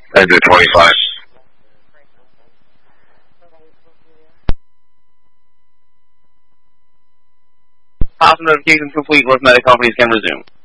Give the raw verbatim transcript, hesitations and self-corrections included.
Exit twenty-five. Hospital notification complete. Both medical companies can resume.